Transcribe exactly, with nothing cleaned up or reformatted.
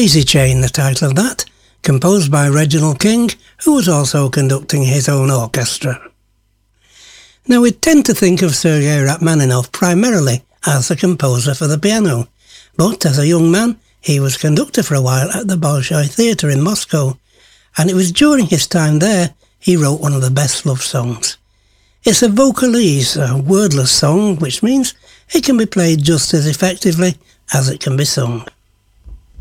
Daisy Chain, the title of that, composed by Reginald King, who was also conducting his own orchestra. Now, we tend to think of Sergei Rachmaninoff primarily as a composer for the piano, but as a young man, he was conductor for a while at the Bolshoi Theatre in Moscow, and it was during his time there he wrote one of the best love songs. It's a vocalise, a wordless song, which means it can be played just as effectively as it can be sung.